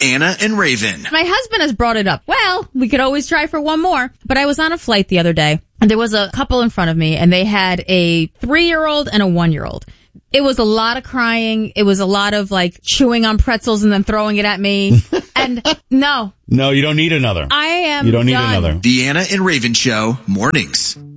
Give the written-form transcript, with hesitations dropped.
Anna and Raven. My husband has brought it up. Well, we could always try for one more. But I was on a flight the other day, and there was a couple in front of me, and they had a 3-year-old and a 1-year-old. It was a lot of crying. It was a lot of chewing on pretzels and then throwing it at me. And no. No, you don't need another. I am You don't need done. another. The Anna and Raven Show, mornings.